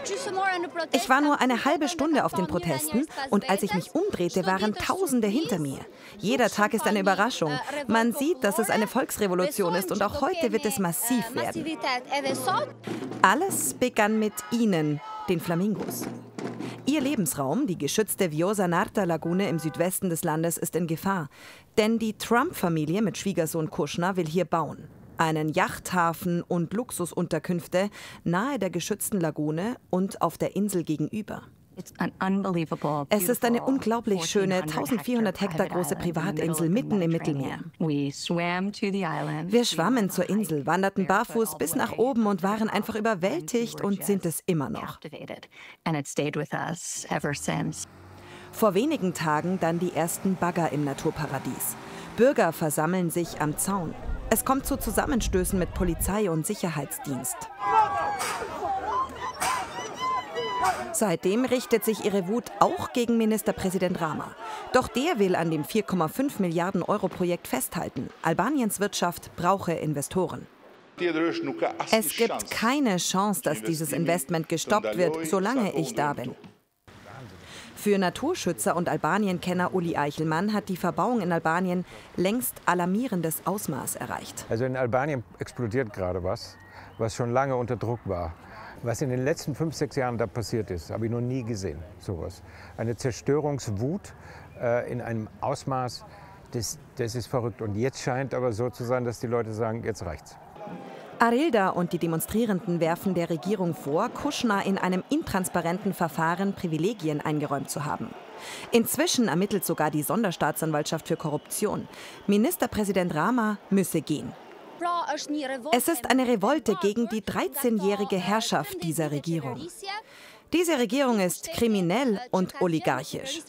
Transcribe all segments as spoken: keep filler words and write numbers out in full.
Ich war nur eine halbe Stunde auf den Protesten und als ich mich umdrehte, waren Tausende hinter mir. Jeder Tag ist eine Überraschung. Man sieht, dass es eine Volksrevolution ist und auch heute wird es massiv werden. Alles begann mit ihnen, den Flamingos. Ihr Lebensraum, die geschützte Vjosa-Narta-Lagune im Südwesten des Landes, ist in Gefahr. Denn die Trump-Familie mit Schwiegersohn Kushner will hier bauen. Einen Yachthafen und Luxusunterkünfte nahe der geschützten Lagune und auf der Insel gegenüber. Es ist eine unglaublich schöne, eintausendvierhundert Hektar große Privatinsel mitten im Mittelmeer. Wir schwammen zur Insel, wanderten barfuß bis nach oben und waren einfach überwältigt und sind es immer noch. Vor wenigen Tagen dann die ersten Bagger im Naturparadies. Bürger versammeln sich am Zaun. Es kommt zu Zusammenstößen mit Polizei und Sicherheitsdienst. Seitdem richtet sich ihre Wut auch gegen Ministerpräsident Rama. Doch der will an dem vier Komma fünf Milliarden Euro Projekt festhalten. Albaniens Wirtschaft brauche Investoren. Es gibt keine Chance, dass dieses Investment gestoppt wird, solange ich da bin. Für Naturschützer und Albanien-Kenner Uli Eichelmann hat die Verbauung in Albanien längst alarmierendes Ausmaß erreicht. Also in Albanien explodiert gerade was, was schon lange unter Druck war. Was in den letzten fünf, sechs Jahren da passiert ist, habe ich noch nie gesehen, sowas. Eine Zerstörungswut äh, in einem Ausmaß, das, das ist verrückt. Und jetzt scheint aber so zu sein, dass die Leute sagen, jetzt reicht's. Arilda und die Demonstrierenden werfen der Regierung vor, Kushner in einem intransparenten Verfahren Privilegien eingeräumt zu haben. Inzwischen ermittelt sogar die Sonderstaatsanwaltschaft für Korruption. Ministerpräsident Rama müsse gehen. Es ist eine Revolte gegen die dreizehnjährige Herrschaft dieser Regierung. Diese Regierung ist kriminell und oligarchisch.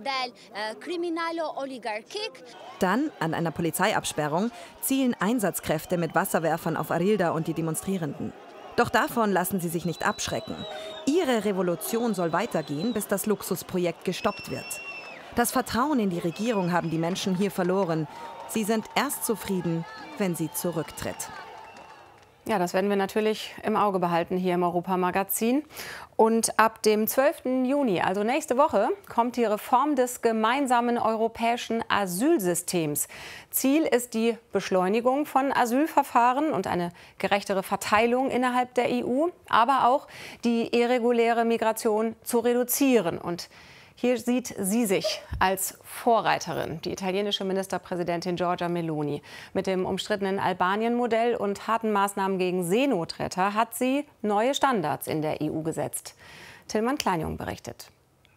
Dann, an einer Polizeiabsperrung, zielen Einsatzkräfte mit Wasserwerfern auf Arilda und die Demonstrierenden. Doch davon lassen sie sich nicht abschrecken. Ihre Revolution soll weitergehen, bis das Luxusprojekt gestoppt wird. Das Vertrauen in die Regierung haben die Menschen hier verloren. Sie sind erst zufrieden, wenn sie zurücktritt. Ja, das werden wir natürlich im Auge behalten hier im Europa-Magazin. Und ab dem zwölften Juni, also nächste Woche, kommt die Reform des gemeinsamen europäischen Asylsystems. Ziel ist die Beschleunigung von Asylverfahren und eine gerechtere Verteilung innerhalb der E U, aber auch die irreguläre Migration zu reduzieren. Und hier sieht sie sich als Vorreiterin, die italienische Ministerpräsidentin Giorgia Meloni. Mit dem umstrittenen Albanien-Modell und harten Maßnahmen gegen Seenotretter hat sie neue Standards in der E U gesetzt. Tillmann Kleinjung berichtet.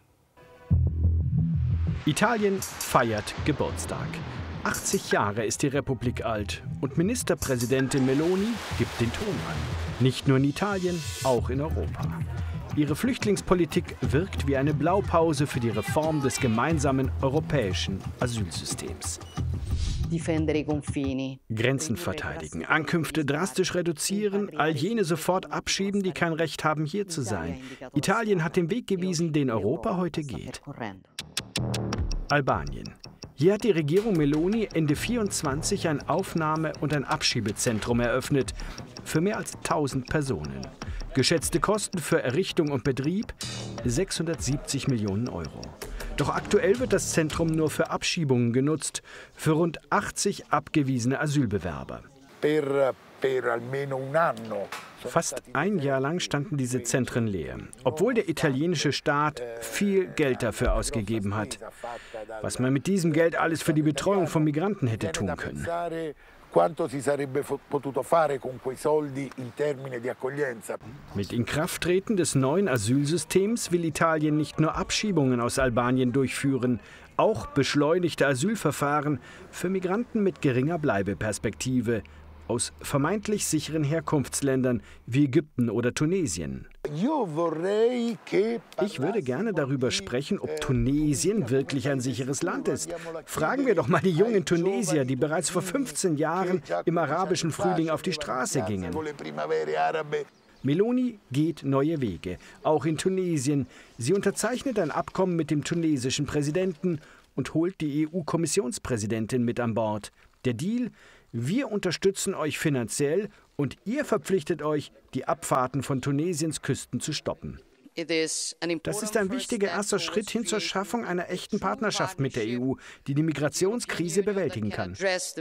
Italien feiert Geburtstag. achtzig Jahre ist die Republik alt und Ministerpräsidentin Meloni gibt den Ton an. Nicht nur in Italien, auch in Europa. Ihre Flüchtlingspolitik wirkt wie eine Blaupause für die Reform des gemeinsamen europäischen Asylsystems. Grenzen verteidigen, Ankünfte drastisch reduzieren, all jene sofort abschieben, die kein Recht haben, hier zu sein. Italien hat den Weg gewiesen, den Europa heute geht. Albanien. Hier hat die Regierung Meloni Ende vierundzwanzig ein Aufnahme- und ein Abschiebezentrum eröffnet für mehr als tausend Personen. Geschätzte Kosten für Errichtung und Betrieb sechshundertsiebzig Millionen Euro. Doch aktuell wird das Zentrum nur für Abschiebungen genutzt, für rund achtzig abgewiesene Asylbewerber. Fast ein Jahr lang standen diese Zentren leer, obwohl der italienische Staat viel Geld dafür ausgegeben hat. Was man mit diesem Geld alles für die Betreuung von Migranten hätte tun können. Mit Inkrafttreten des neuen Asylsystems will Italien nicht nur Abschiebungen aus Albanien durchführen, auch beschleunigte Asylverfahren für Migranten mit geringer Bleibeperspektive aus vermeintlich sicheren Herkunftsländern wie Ägypten oder Tunesien. Ich würde gerne darüber sprechen, ob Tunesien wirklich ein sicheres Land ist. Fragen wir doch mal die jungen Tunesier, die bereits vor fünfzehn Jahren im arabischen Frühling auf die Straße gingen. Meloni geht neue Wege, auch in Tunesien. Sie unterzeichnet ein Abkommen mit dem tunesischen Präsidenten und holt die E U-Kommissionspräsidentin mit an Bord. Der Deal: Wir unterstützen euch finanziell und ihr verpflichtet euch, die Abfahrten von Tunesiens Küsten zu stoppen. Das ist ein wichtiger erster Schritt hin zur Schaffung einer echten Partnerschaft mit der E U, die die Migrationskrise bewältigen kann.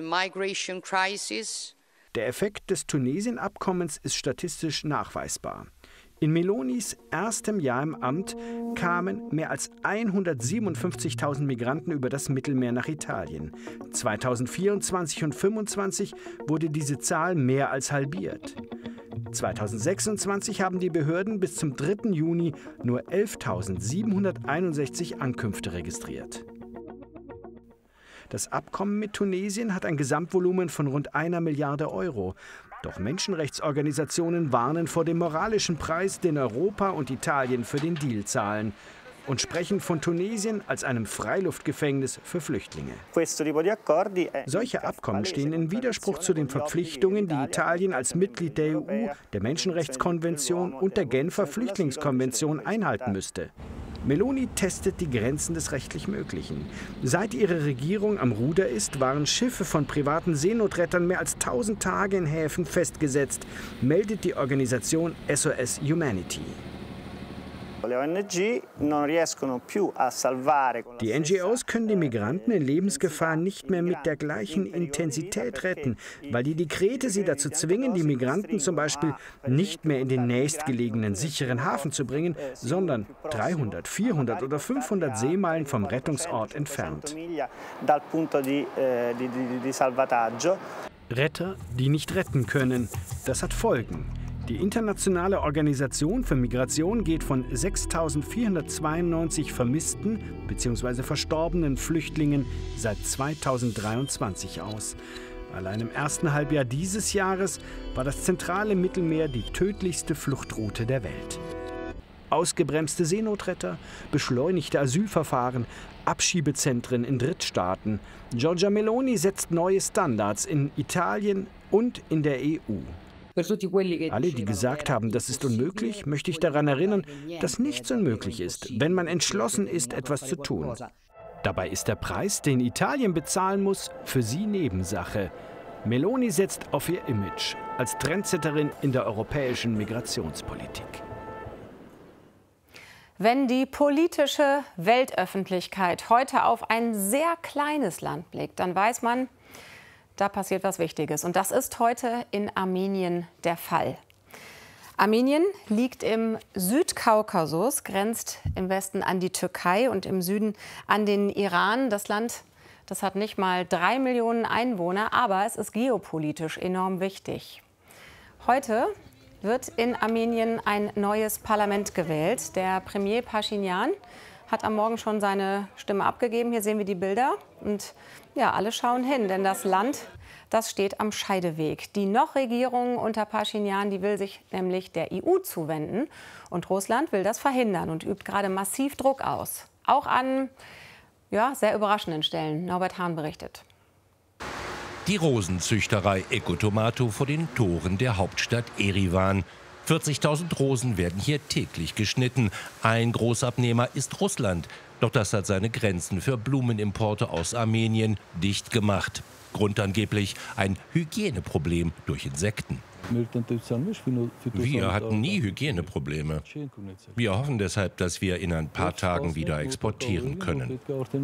Der Effekt des Tunesien-Abkommens ist statistisch nachweisbar. In Melonis erstem Jahr im Amt kamen mehr als hundertsiebenundfünfzigtausend Migranten über das Mittelmeer nach Italien. zweitausendvierundzwanzig und zweitausendfünfundzwanzig wurde diese Zahl mehr als halbiert. zweitausendsechsundzwanzig haben die Behörden bis zum dritten Juni nur elftausendsiebenhunderteinundsechzig Ankünfte registriert. Das Abkommen mit Tunesien hat ein Gesamtvolumen von rund einer Milliarde Euro. Doch Menschenrechtsorganisationen warnen vor dem moralischen Preis, den Europa und Italien für den Deal zahlen, und sprechen von Tunesien als einem Freiluftgefängnis für Flüchtlinge. Solche Abkommen stehen in Widerspruch zu den Verpflichtungen, die Italien als Mitglied der E U, der Menschenrechtskonvention und der Genfer Flüchtlingskonvention einhalten müsste. Meloni testet die Grenzen des rechtlich Möglichen. Seit ihre Regierung am Ruder ist, waren Schiffe von privaten Seenotrettern mehr als tausend Tage in Häfen festgesetzt, meldet die Organisation S O S Humanity. Die N G Os können die Migranten in Lebensgefahr nicht mehr mit der gleichen Intensität retten, weil die Dekrete sie dazu zwingen, die Migranten zum Beispiel nicht mehr in den nächstgelegenen sicheren Hafen zu bringen, sondern dreihundert, vierhundert oder fünfhundert Seemeilen vom Rettungsort entfernt. Retter, die nicht retten können, das hat Folgen. Die Internationale Organisation für Migration geht von sechstausendvierhundertzweiundneunzig vermissten bzw. verstorbenen Flüchtlingen seit zweitausenddreiundzwanzig aus. Allein im ersten Halbjahr dieses Jahres war das zentrale Mittelmeer die tödlichste Fluchtroute der Welt. Ausgebremste Seenotretter, beschleunigte Asylverfahren, Abschiebezentren in Drittstaaten. Giorgia Meloni setzt neue Standards in Italien und in der E U. Alle, die gesagt haben, das ist unmöglich, möchte ich daran erinnern, dass nichts unmöglich ist, wenn man entschlossen ist, etwas zu tun. Dabei ist der Preis, den Italien bezahlen muss, für sie Nebensache. Meloni setzt auf ihr Image als Trendsetterin in der europäischen Migrationspolitik. Wenn die politische Weltöffentlichkeit heute auf ein sehr kleines Land blickt, dann weiß man, da passiert was Wichtiges. Und das ist heute in Armenien der Fall. Armenien liegt im Südkaukasus, grenzt im Westen an die Türkei und im Süden an den Iran. Das Land, das hat nicht mal drei Millionen Einwohner, aber es ist geopolitisch enorm wichtig. Heute wird in Armenien ein neues Parlament gewählt. Der Premier Pashinyan hat am Morgen schon seine Stimme abgegeben. Hier sehen wir die Bilder. Und ja, alle schauen hin, denn das Land, das steht am Scheideweg. Die Noch-Regierung unter Pashinyan, die will sich nämlich der E U zuwenden. Und Russland will das verhindern und übt gerade massiv Druck aus. Auch an ja, sehr überraschenden Stellen. Norbert Hahn berichtet. Die Rosenzüchterei Ekotomato vor den Toren der Hauptstadt Erivan. vierzigtausend Rosen werden hier täglich geschnitten. Ein Großabnehmer ist Russland. Doch das hat seine Grenzen für Blumenimporte aus Armenien dicht gemacht. Grund angeblich ein Hygieneproblem durch Insekten. Wir hatten nie Hygieneprobleme. Wir hoffen deshalb, dass wir in ein paar Tagen wieder exportieren können.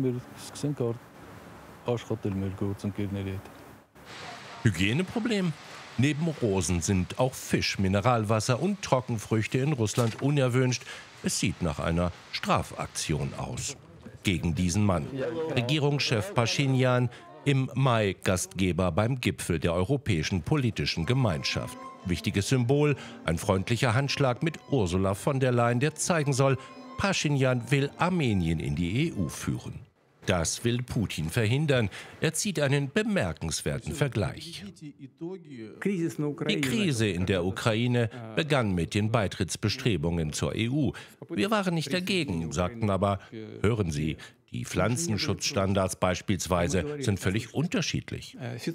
Hygieneproblem? Neben Rosen sind auch Fisch, Mineralwasser und Trockenfrüchte in Russland unerwünscht. Es sieht nach einer Strafaktion aus. Gegen diesen Mann. Regierungschef Pashinyan, im Mai Gastgeber beim Gipfel der Europäischen Politischen Gemeinschaft. Wichtiges Symbol, ein freundlicher Handschlag mit Ursula von der Leyen, der zeigen soll, Pashinyan will Armenien in die E U führen. Das will Putin verhindern. Er zieht einen bemerkenswerten Vergleich. Die Krise in der Ukraine begann mit den Beitrittsbestrebungen zur E U. Wir waren nicht dagegen, sagten aber, hören Sie, die Pflanzenschutzstandards beispielsweise sind völlig unterschiedlich.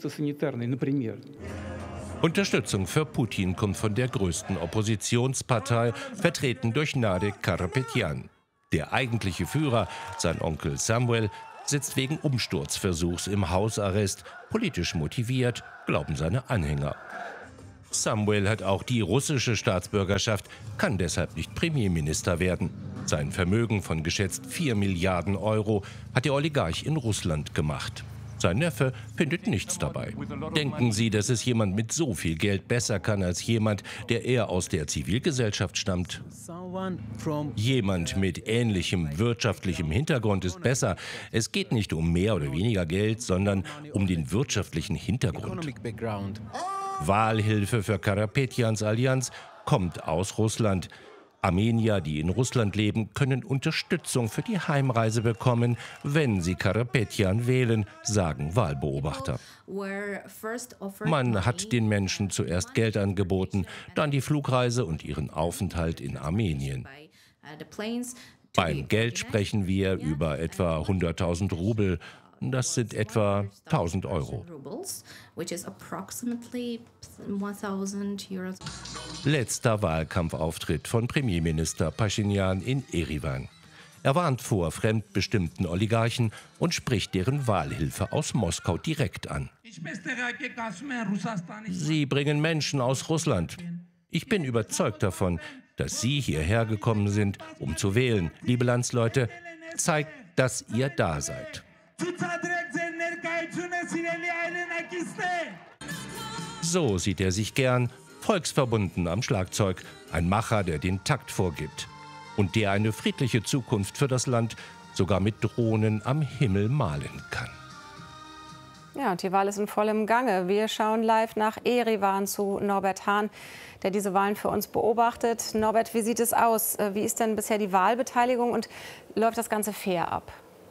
Unterstützung für Putin kommt von der größten Oppositionspartei, vertreten durch Nade Karapetyan. Der eigentliche Führer, sein Onkel Samuel, sitzt wegen Umsturzversuchs im Hausarrest. Politisch motiviert, glauben seine Anhänger. Samuel hat auch die russische Staatsbürgerschaft, kann deshalb nicht Premierminister werden. Sein Vermögen von geschätzt vier Milliarden Euro hat der Oligarch in Russland gemacht. Sein Neffe findet nichts dabei. Denken Sie, dass es jemand mit so viel Geld besser kann als jemand, der eher aus der Zivilgesellschaft stammt? Jemand mit ähnlichem wirtschaftlichem Hintergrund ist besser. Es geht nicht um mehr oder weniger Geld, sondern um den wirtschaftlichen Hintergrund. Wahlhilfe für Karapetjans Allianz kommt aus Russland. Armenier, die in Russland leben, können Unterstützung für die Heimreise bekommen, wenn sie Karapetjan wählen, sagen Wahlbeobachter. Man hat den Menschen zuerst Geld angeboten, dann die Flugreise und ihren Aufenthalt in Armenien. Beim Geld sprechen wir über etwa hunderttausend Rubel. Das sind etwa tausend Euro. Letzter Wahlkampfauftritt von Premierminister Paschinjan in Erivan. Er warnt vor fremdbestimmten Oligarchen und spricht deren Wahlhilfe aus Moskau direkt an. Sie bringen Menschen aus Russland. Ich bin überzeugt davon, dass Sie hierher gekommen sind, um zu wählen. Liebe Landsleute, zeigt, dass ihr da seid. So sieht er sich gern, volksverbunden am Schlagzeug, ein Macher, der den Takt vorgibt und der eine friedliche Zukunft für das Land sogar mit Drohnen am Himmel malen kann. Ja, und die Wahl ist in vollem Gange. Wir schauen live nach Erivan zu Norbert Hahn, der diese Wahlen für uns beobachtet. Norbert, wie sieht es aus? Wie ist denn bisher die Wahlbeteiligung und läuft das Ganze fair ab?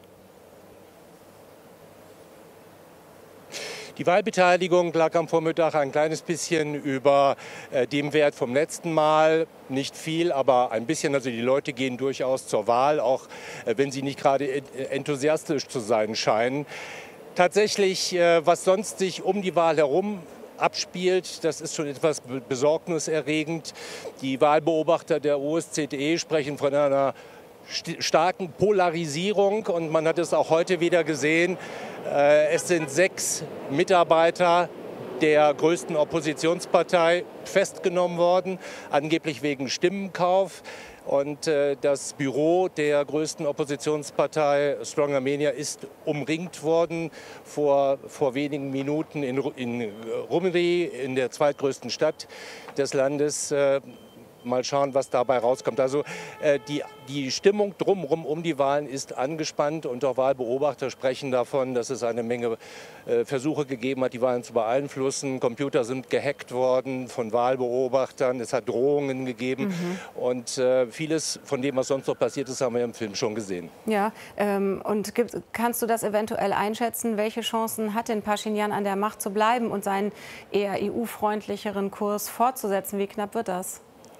Die Wahlbeteiligung lag am Vormittag ein kleines bisschen über äh, dem Wert vom letzten Mal. Nicht viel, aber ein bisschen. Also die Leute gehen durchaus zur Wahl, auch äh, wenn sie nicht gerade enthusiastisch zu sein scheinen. Tatsächlich, äh, was sonst sich um die Wahl herum abspielt, das ist schon etwas besorgniserregend. Die Wahlbeobachter der O S Z E sprechen von einer starken Polarisierung und man hat es auch heute wieder gesehen. Es sind sechs Mitarbeiter der größten Oppositionspartei festgenommen worden, angeblich wegen Stimmenkauf. Und das Büro der größten Oppositionspartei Strong Armenia ist umringt worden vor, vor wenigen Minuten in, in Rumeli, in der zweitgrößten Stadt des Landes. Mal schauen, was dabei rauskommt. Also äh, die, die Stimmung drumherum um die Wahlen ist angespannt und auch Wahlbeobachter sprechen davon, dass es eine Menge äh, Versuche gegeben hat, die Wahlen zu beeinflussen. Computer sind gehackt worden von Wahlbeobachtern, es hat Drohungen gegeben mhm. und äh, vieles von dem, was sonst noch passiert ist, haben wir im Film schon gesehen. Ja, ähm, und gibt, kannst du das eventuell einschätzen, welche Chancen hat denn Paschinjan an der Macht zu bleiben und seinen eher E U-freundlicheren Kurs fortzusetzen? Wie knapp wird das?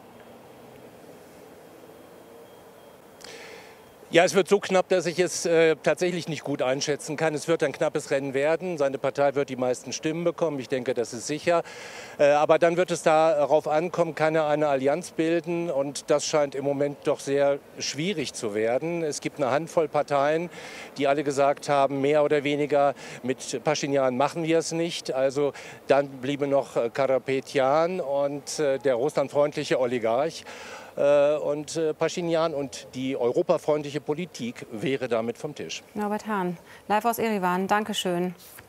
Ja, es wird so knapp, dass ich es äh, tatsächlich nicht gut einschätzen kann. Es wird ein knappes Rennen werden. Seine Partei wird die meisten Stimmen bekommen. Ich denke, das ist sicher. Äh, aber dann wird es darauf ankommen, kann er eine Allianz bilden? Und das scheint im Moment doch sehr schwierig zu werden. Es gibt eine Handvoll Parteien, die alle gesagt haben, mehr oder weniger mit Paschinjan machen wir es nicht. Also dann bliebe noch Karapetjan und äh, der russlandfreundliche Oligarch. Und Paschinjan und die europafreundliche Politik wäre damit vom Tisch. Norbert Hahn, live aus Erivan, Dankeschön.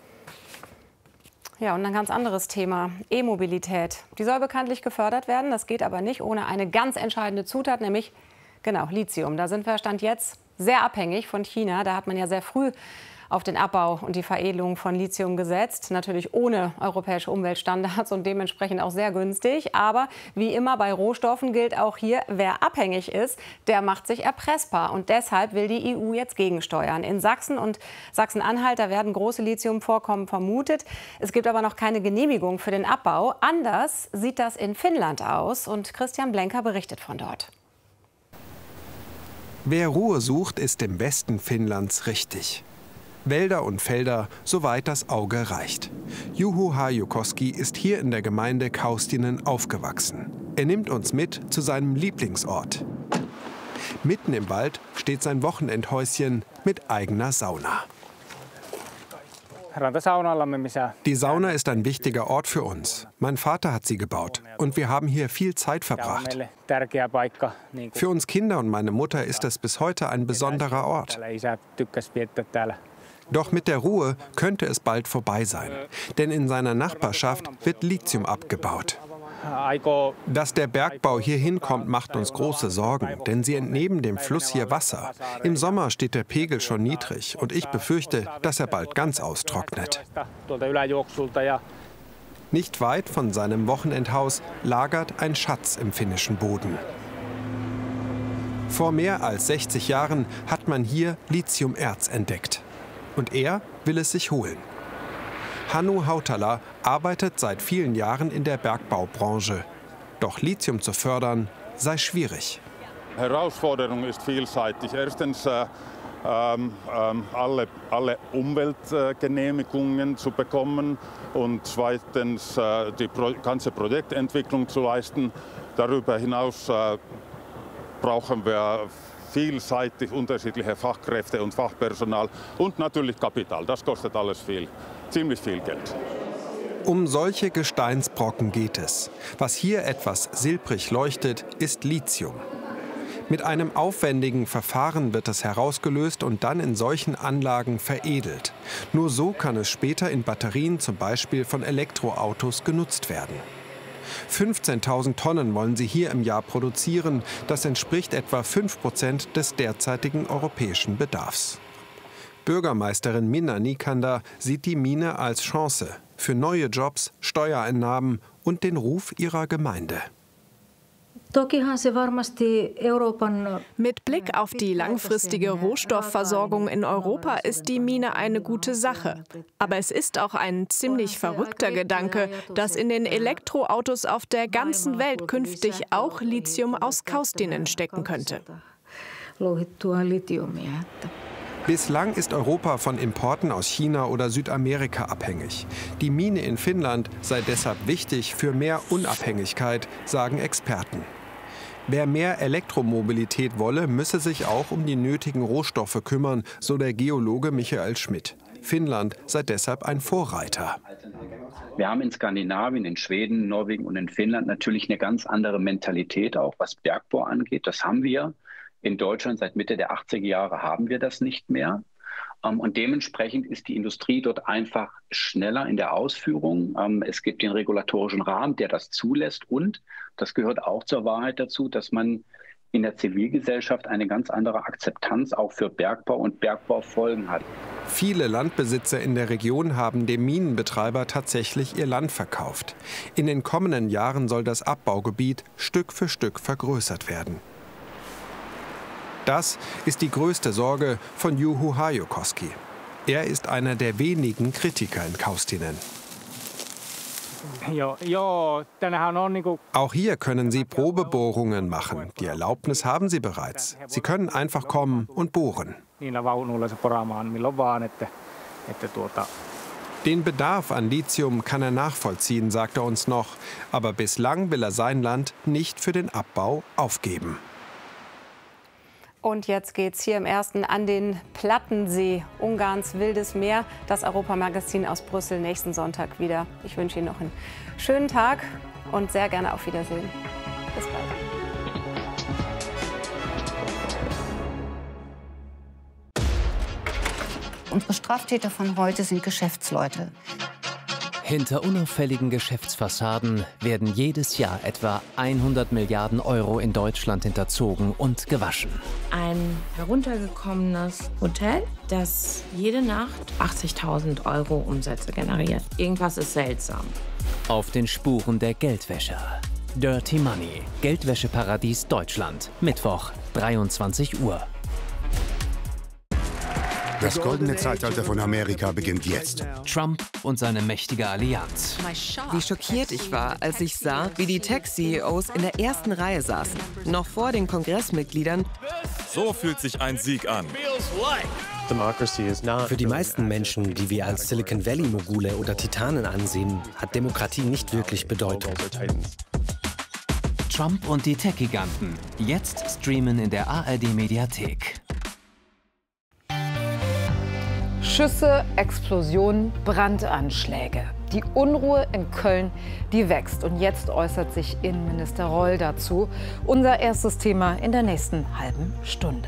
Ja, und ein ganz anderes Thema, E-Mobilität. Die soll bekanntlich gefördert werden, das geht aber nicht ohne eine ganz entscheidende Zutat, nämlich genau, Lithium. Da sind wir Stand jetzt sehr abhängig von China, da hat man ja sehr früh auf den Abbau und die Veredelung von Lithium gesetzt. Natürlich ohne europäische Umweltstandards und dementsprechend auch sehr günstig. Aber wie immer bei Rohstoffen gilt auch hier, wer abhängig ist, der macht sich erpressbar. Und deshalb will die E U jetzt gegensteuern. In Sachsen und Sachsen-Anhalt, da werden große Lithiumvorkommen vermutet. Es gibt aber noch keine Genehmigung für den Abbau. Anders sieht das in Finnland aus. Und Christian Blenker berichtet von dort. Wer Ruhe sucht, ist im Westen Finnlands richtig. Wälder und Felder, soweit das Auge reicht. Juho Hajukoski ist hier in der Gemeinde Kaustinen aufgewachsen. Er nimmt uns mit zu seinem Lieblingsort. Mitten im Wald steht sein Wochenendhäuschen mit eigener Sauna. Die Sauna ist ein wichtiger Ort für uns. Mein Vater hat sie gebaut und wir haben hier viel Zeit verbracht. Für uns Kinder und meine Mutter ist es bis heute ein besonderer Ort. Doch mit der Ruhe könnte es bald vorbei sein, denn in seiner Nachbarschaft wird Lithium abgebaut. Dass der Bergbau hier hinkommt, macht uns große Sorgen, denn sie entnehmen dem Fluss hier Wasser. Im Sommer steht der Pegel schon niedrig und ich befürchte, dass er bald ganz austrocknet. Nicht weit von seinem Wochenendhaus lagert ein Schatz im finnischen Boden. Vor mehr als sechzig Jahren hat man hier Lithiumerz entdeckt. Und er will es sich holen. Hannu Hautala arbeitet seit vielen Jahren in der Bergbaubranche. Doch Lithium zu fördern sei schwierig. Die Herausforderung ist vielseitig. Erstens äh, ähm, alle, alle Umweltgenehmigungen zu bekommen und zweitens äh, die Pro ganze Projektentwicklung zu leisten. Darüber hinaus äh, brauchen wir vielseitig unterschiedliche Fachkräfte und Fachpersonal und natürlich Kapital. Das kostet alles viel, ziemlich viel Geld. Um solche Gesteinsbrocken geht es. Was hier etwas silbrig leuchtet, ist Lithium. Mit einem aufwendigen Verfahren wird es herausgelöst und dann in solchen Anlagen veredelt. Nur so kann es später in Batterien, zum Beispiel von Elektroautos, genutzt werden. fünfzehntausend Tonnen wollen sie hier im Jahr produzieren. Das entspricht etwa fünf Prozent des derzeitigen europäischen Bedarfs. Bürgermeisterin Minna Nikander sieht die Mine als Chance für neue Jobs, Steuereinnahmen und den Ruf ihrer Gemeinde. Mit Blick auf die langfristige Rohstoffversorgung in Europa ist die Mine eine gute Sache. Aber es ist auch ein ziemlich verrückter Gedanke, dass in den Elektroautos auf der ganzen Welt künftig auch Lithium aus Kaustinen stecken könnte. Bislang ist Europa von Importen aus China oder Südamerika abhängig. Die Mine in Finnland sei deshalb wichtig für mehr Unabhängigkeit, sagen Experten. Wer mehr Elektromobilität wolle, müsse sich auch um die nötigen Rohstoffe kümmern, so der Geologe Michael Schmidt. Finnland sei deshalb ein Vorreiter. Wir haben in Skandinavien, in Schweden, Norwegen und in Finnland natürlich eine ganz andere Mentalität, auch was Bergbau angeht. Das haben wir. In Deutschland seit Mitte der achtziger Jahre haben wir das nicht mehr. Und dementsprechend ist die Industrie dort einfach schneller in der Ausführung. Es gibt den regulatorischen Rahmen, der das zulässt. Und das gehört auch zur Wahrheit dazu, dass man in der Zivilgesellschaft eine ganz andere Akzeptanz auch für Bergbau und Bergbaufolgen hat. Viele Landbesitzer in der Region haben dem Minenbetreiber tatsächlich ihr Land verkauft. In den kommenden Jahren soll das Abbaugebiet Stück für Stück vergrößert werden. Das ist die größte Sorge von Juho Hajukoski. Er ist einer der wenigen Kritiker in Kaustinen. Auch hier können Sie Probebohrungen machen. Die Erlaubnis haben Sie bereits. Sie können einfach kommen und bohren. Den Bedarf an Lithium kann er nachvollziehen, sagt er uns noch. Aber bislang will er sein Land nicht für den Abbau aufgeben. Und jetzt geht's hier im Ersten an den Plattensee, Ungarns wildes Meer. Das Europamagazin aus Brüssel nächsten Sonntag wieder. Ich wünsche Ihnen noch einen schönen Tag und sehr gerne auf Wiedersehen. Bis bald. Unsere Straftäter von heute sind Geschäftsleute. Hinter unauffälligen Geschäftsfassaden werden jedes Jahr etwa hundert Milliarden Euro in Deutschland hinterzogen und gewaschen. Ein heruntergekommenes Hotel, das jede Nacht achtzigtausend Euro Umsätze generiert. Irgendwas ist seltsam. Auf den Spuren der Geldwäscher. Dirty Money, Geldwäscheparadies Deutschland. Mittwoch, dreiundzwanzig Uhr. Das goldene Zeitalter von Amerika beginnt jetzt. Trump und seine mächtige Allianz. Wie schockiert ich war, als ich sah, wie die Tech-C E Os in der ersten Reihe saßen, noch vor den Kongressmitgliedern. So fühlt sich ein Sieg an. Für die meisten Menschen, die wir als Silicon Valley-Mogule oder Titanen ansehen, hat Demokratie nicht wirklich Bedeutung. Trump und die Tech-Giganten. Jetzt streamen in der A R D-Mediathek. Schüsse, Explosionen, Brandanschläge. Die Unruhe in Köln, die wächst. Und jetzt äußert sich Innenminister Reul dazu. Unser erstes Thema in der nächsten halben Stunde.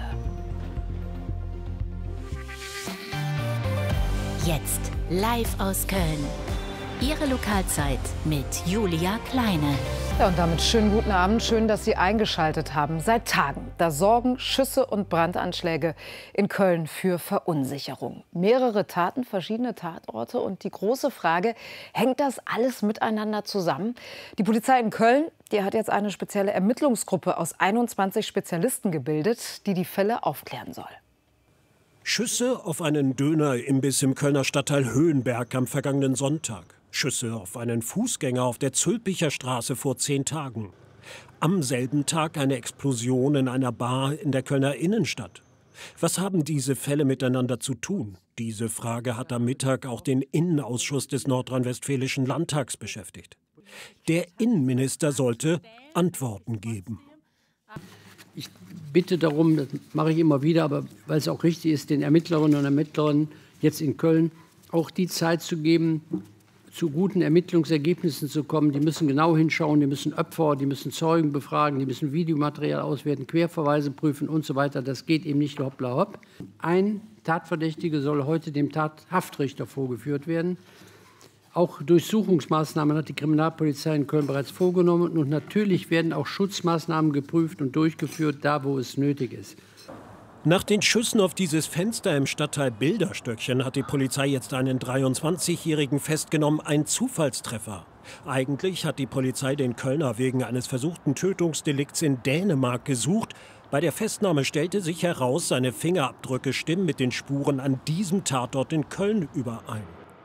Jetzt live aus Köln. Ihre Lokalzeit mit Julia Kleine. Ja, und damit schönen guten Abend. Schön, dass Sie eingeschaltet haben. Seit Tagen, da sorgen Schüsse und Brandanschläge in Köln für Verunsicherung. Mehrere Taten, verschiedene Tatorte. Und die große Frage, hängt das alles miteinander zusammen? Die Polizei in Köln, die hat jetzt eine spezielle Ermittlungsgruppe aus einundzwanzig Spezialisten gebildet, die die Fälle aufklären soll. Schüsse auf einen Dönerimbiss im Kölner Stadtteil Höhenberg am vergangenen Sonntag. Schüsse auf einen Fußgänger auf der Zülpicher Straße vor zehn Tagen. Am selben Tag eine Explosion in einer Bar in der Kölner Innenstadt. Was haben diese Fälle miteinander zu tun? Diese Frage hat am Mittag auch den Innenausschuss des Nordrhein-Westfälischen Landtags beschäftigt. Der Innenminister sollte Antworten geben. Ich bitte darum, das mache ich immer wieder, aber weil es auch richtig ist, den Ermittlerinnen und Ermittlern jetzt in Köln auch die Zeit zu geben, zu guten Ermittlungsergebnissen zu kommen. Die müssen genau hinschauen, die müssen Opfer, die müssen Zeugen befragen, die müssen Videomaterial auswerten, Querverweise prüfen und so weiter. Das geht eben nicht hoppla hopp. Ein Tatverdächtiger soll heute dem Tathaftrichter vorgeführt werden. Auch Durchsuchungsmaßnahmen hat die Kriminalpolizei in Köln bereits vorgenommen. Und natürlich werden auch Schutzmaßnahmen geprüft und durchgeführt, da wo es nötig ist. Nach den Schüssen auf dieses Fenster im Stadtteil Bilderstöckchen hat die Polizei jetzt einen dreiundzwanzigjährigen festgenommen, ein Zufallstreffer. Eigentlich hat die Polizei den Kölner wegen eines versuchten Tötungsdelikts in Dänemark gesucht. Bei der Festnahme stellte sich heraus, seine Fingerabdrücke stimmen mit den Spuren an diesem Tatort in Köln überein.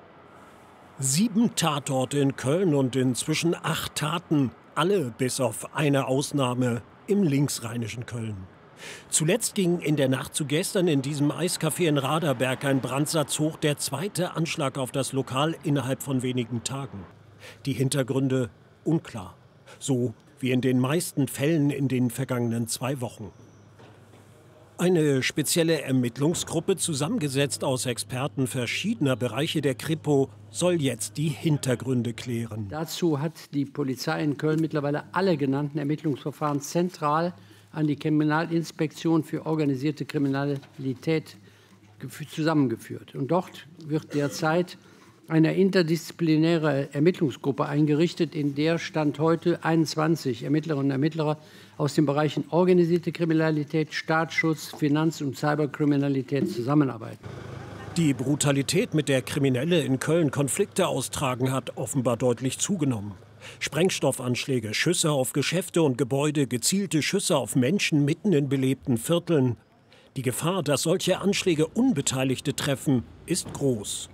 Sieben Tatorte in Köln und inzwischen acht Taten, alle bis auf eine Ausnahme im linksrheinischen Köln. Zuletzt ging in der Nacht zu gestern in diesem Eiscafé in Raderberg ein Brandsatz hoch, der zweite Anschlag auf das Lokal innerhalb von wenigen Tagen. Die Hintergründe unklar, so wie in den meisten Fällen in den vergangenen zwei Wochen. Eine spezielle Ermittlungsgruppe, zusammengesetzt aus Experten verschiedener Bereiche der Kripo, soll jetzt die Hintergründe klären. Dazu hat die Polizei in Köln mittlerweile alle genannten Ermittlungsverfahren zentral an die Kriminalinspektion für organisierte Kriminalität zusammengeführt. Und dort wird derzeit eine interdisziplinäre Ermittlungsgruppe eingerichtet, in der Stand heute einundzwanzig Ermittlerinnen und Ermittler aus den Bereichen organisierte Kriminalität, Staatsschutz, Finanz- und Cyberkriminalität zusammenarbeiten. Die Brutalität, mit der Kriminelle in Köln Konflikte austragen, hat offenbar deutlich zugenommen. Sprengstoffanschläge, Schüsse auf Geschäfte und Gebäude, gezielte Schüsse auf Menschen mitten in belebten Vierteln. Die Gefahr, dass solche Anschläge Unbeteiligte treffen, ist groß.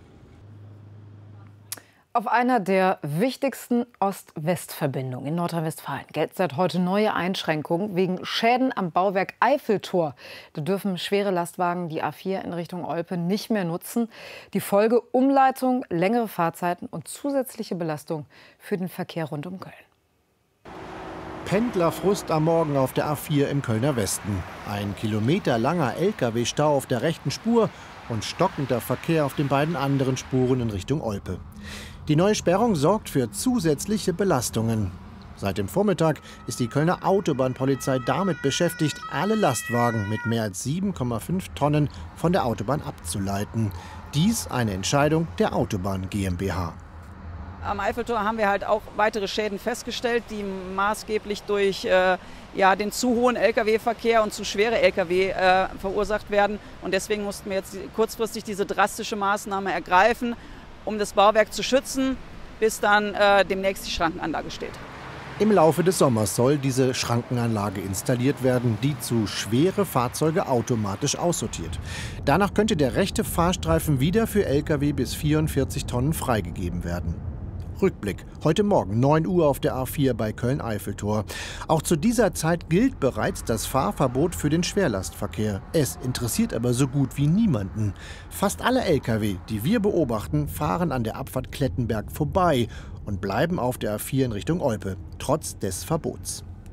Auf einer der wichtigsten Ost-West-Verbindungen in Nordrhein-Westfalen gelten seit heute neue Einschränkungen wegen Schäden am Bauwerk Eiffeltor. Da dürfen schwere Lastwagen die A vier in Richtung Olpe nicht mehr nutzen. Die Folge: Umleitung, längere Fahrzeiten und zusätzliche Belastung für den Verkehr rund um Köln. Pendlerfrust am Morgen auf der A vier im Kölner Westen. Ein kilometerlanger L K W-Stau auf der rechten Spur und stockender Verkehr auf den beiden anderen Spuren in Richtung Olpe. Die neue Sperrung sorgt für zusätzliche Belastungen. Seit dem Vormittag ist die Kölner Autobahnpolizei damit beschäftigt, alle Lastwagen mit mehr als sieben Komma fünf Tonnen von der Autobahn abzuleiten. Dies eine Entscheidung der Autobahn GmbH. Am Eiffeltor haben wir halt auch weitere Schäden festgestellt, die maßgeblich durch äh, ja, den zu hohen L K W-Verkehr und zu schwere L K W äh, verursacht werden. Und deswegen mussten wir jetzt kurzfristig diese drastische Maßnahme ergreifen, um das Bauwerk zu schützen, bis dann äh, demnächst die Schrankenanlage steht. Im Laufe des Sommers soll diese Schrankenanlage installiert werden, die zu schwere Fahrzeuge automatisch aussortiert. Danach könnte der rechte Fahrstreifen wieder für L K W bis vierundvierzig Tonnen freigegeben werden. Rückblick. Heute Morgen neun Uhr auf der A vier bei Köln-Eiffeltor. Auch zu dieser Zeit gilt bereits das Fahrverbot für den Schwerlastverkehr. Es interessiert aber so gut wie niemanden. Fast alle L K W, die wir beobachten, fahren an der Abfahrt Klettenberg vorbei und bleiben auf der A vier in Richtung Olpe, trotz des Verbots.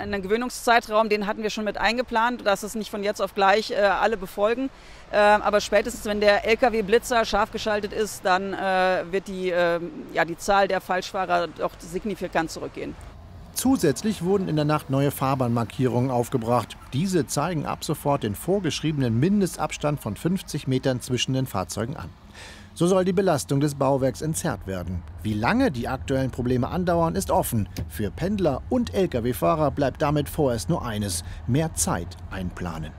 einen Gewöhnungszeitraum, den hatten wir schon mit eingeplant, dass es nicht von jetzt auf gleich äh, alle befolgen. Äh, aber spätestens, wenn der L K W-Blitzer scharf geschaltet ist, dann äh, wird die, äh, ja, die Zahl der Falschfahrer doch signifikant zurückgehen. Zusätzlich wurden in der Nacht neue Fahrbahnmarkierungen aufgebracht. Diese zeigen ab sofort den vorgeschriebenen Mindestabstand von fünfzig Metern zwischen den Fahrzeugen an. So soll die Belastung des Bauwerks entzerrt werden. Wie lange die aktuellen Probleme andauern, ist offen. Für Pendler und L K W-Fahrer bleibt damit vorerst nur eines: mehr Zeit einplanen.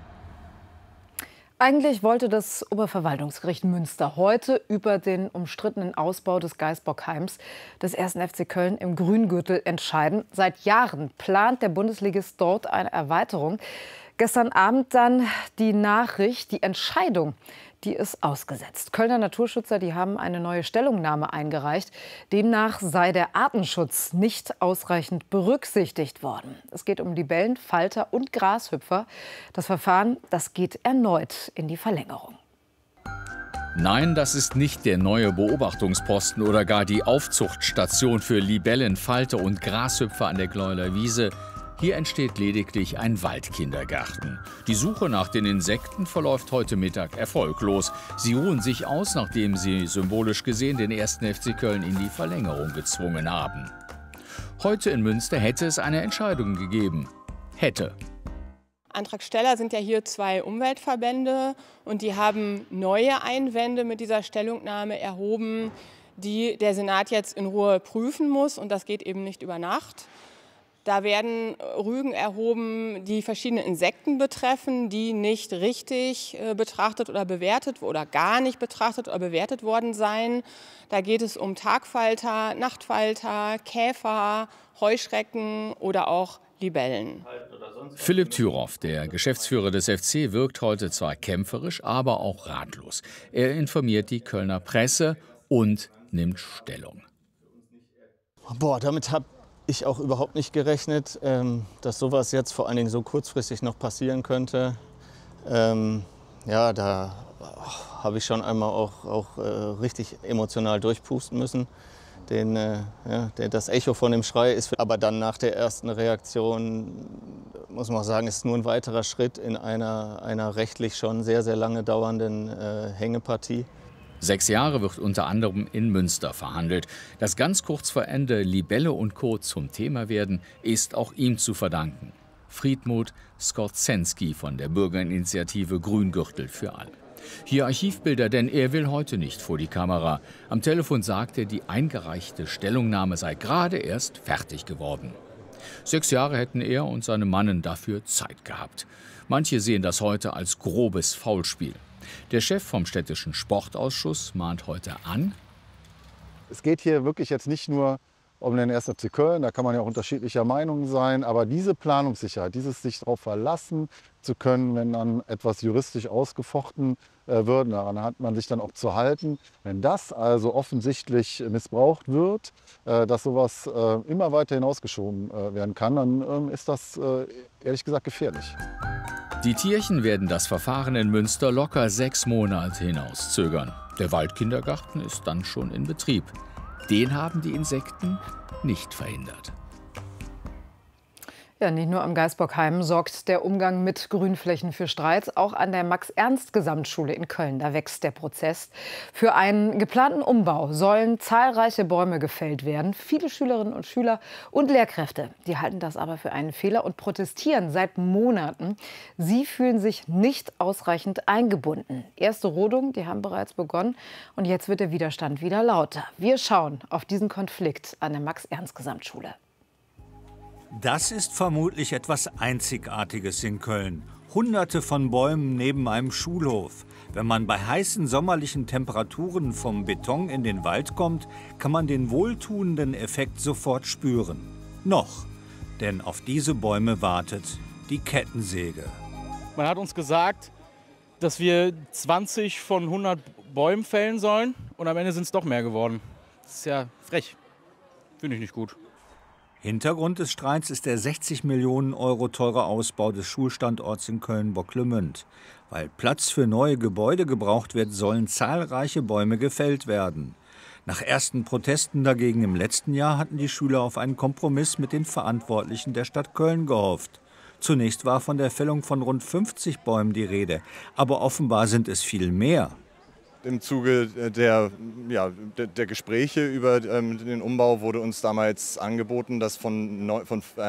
Eigentlich wollte das Oberverwaltungsgericht Münster heute über den umstrittenen Ausbau des Gaisbockheims des ersten F C Köln im Grüngürtel entscheiden. Seit Jahren plant der Bundesligist dort eine Erweiterung. Gestern Abend dann die Nachricht, die Entscheidung, die ist ausgesetzt. Kölner Naturschützer, die haben eine neue Stellungnahme eingereicht. Demnach sei der Artenschutz nicht ausreichend berücksichtigt worden. Es geht um Libellen, Falter und Grashüpfer. Das Verfahren, das geht erneut in die Verlängerung. Nein, das ist nicht der neue Beobachtungsposten oder gar die Aufzuchtstation für Libellen, Falter und Grashüpfer an der Gleuler Wiese. Hier entsteht lediglich ein Waldkindergarten. Die Suche nach den Insekten verläuft heute Mittag erfolglos. Sie ruhen sich aus, nachdem sie symbolisch gesehen den ersten F C Köln in die Verlängerung gezwungen haben. Heute in Münster hätte es eine Entscheidung gegeben. Hätte. Antragsteller sind ja hier zwei Umweltverbände und die haben neue Einwände mit dieser Stellungnahme erhoben, die der Senat jetzt in Ruhe prüfen muss, und das geht eben nicht über Nacht. Da werden Rügen erhoben, die verschiedene Insekten betreffen, die nicht richtig betrachtet oder bewertet oder gar nicht betrachtet oder bewertet worden seien. Da geht es um Tagfalter, Nachtfalter, Käfer, Heuschrecken oder auch Libellen. Philipp Thüroff, der Geschäftsführer des F C, wirkt heute zwar kämpferisch, aber auch ratlos. Er informiert die Kölner Presse und nimmt Stellung. Boah, damit habe ich auch überhaupt nicht gerechnet, ähm, dass sowas jetzt vor allen Dingen so kurzfristig noch passieren könnte. Ähm, ja, da oh, habe ich schon einmal auch, auch äh, richtig emotional durchpusten müssen. Den, äh, ja, der, das Echo von dem Schrei ist, aber dann nach der ersten Reaktion, muss man auch sagen, ist nur ein weiterer Schritt in einer, einer rechtlich schon sehr, sehr lange dauernden äh, Hängepartie. Sechs Jahre wird unter anderem in Münster verhandelt. Dass ganz kurz vor Ende Libelle und Co. zum Thema werden, ist auch ihm zu verdanken. Friedmut Skorzensky von der Bürgerinitiative Grüngürtel für alle. Hier Archivbilder, denn er will heute nicht vor die Kamera. Am Telefon sagt er, die eingereichte Stellungnahme sei gerade erst fertig geworden. Sechs Jahre hätten er und seine Mannen dafür Zeit gehabt. Manche sehen das heute als grobes Faulspiel. Der Chef vom städtischen Sportausschuss mahnt heute an: Es geht hier wirklich jetzt nicht nur um den ersten F C Köln, da kann man ja auch unterschiedlicher Meinung sein, aber diese Planungssicherheit, dieses sich darauf verlassen zu können, wenn dann etwas juristisch ausgefochten äh, wird, daran hat man sich dann auch zu halten. Wenn das also offensichtlich missbraucht wird, äh, dass sowas äh, immer weiter hinausgeschoben äh, werden kann, dann äh, ist das äh, ehrlich gesagt gefährlich. Die Tierchen werden das Verfahren in Münster locker sechs Monate hinauszögern. Der Waldkindergarten ist dann schon in Betrieb. Den haben die Insekten nicht verhindert. Ja, nicht nur am Gaisbockheim sorgt der Umgang mit Grünflächen für Streit. Auch an der Max-Ernst-Gesamtschule in Köln, da wächst der Prozess. Für einen geplanten Umbau sollen zahlreiche Bäume gefällt werden. Viele Schülerinnen und Schüler und Lehrkräfte, die halten das aber für einen Fehler und protestieren seit Monaten. Sie fühlen sich nicht ausreichend eingebunden. Erste Rodungen, die haben bereits begonnen. Und jetzt wird der Widerstand wieder lauter. Wir schauen auf diesen Konflikt an der Max-Ernst-Gesamtschule. Das ist vermutlich etwas Einzigartiges in Köln. Hunderte von Bäumen neben einem Schulhof. Wenn man bei heißen sommerlichen Temperaturen vom Beton in den Wald kommt, kann man den wohltuenden Effekt sofort spüren. Noch, denn auf diese Bäume wartet die Kettensäge. Man hat uns gesagt, dass wir zwanzig von hundert Bäumen fällen sollen und am Ende sind es doch mehr geworden. Das ist ja frech. Finde ich nicht gut. Hintergrund des Streits ist der sechzig Millionen Euro teure Ausbau des Schulstandorts in Köln-Bocklemünd. Weil Platz für neue Gebäude gebraucht wird, sollen zahlreiche Bäume gefällt werden. Nach ersten Protesten dagegen im letzten Jahr hatten die Schüler auf einen Kompromiss mit den Verantwortlichen der Stadt Köln gehofft. Zunächst war von der Fällung von rund fünfzig Bäumen die Rede, aber offenbar sind es viel mehr. Im Zuge der, ja, der, der Gespräche über ähm, den Umbau wurde uns damals angeboten, dass von, neu, von